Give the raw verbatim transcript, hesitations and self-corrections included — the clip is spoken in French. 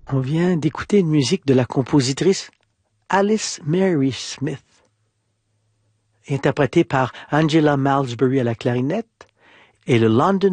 On vient d'écouter une musique de la compositrice Alice Mary Smith, interprétée par Angela Malsbury à la clarinette et le London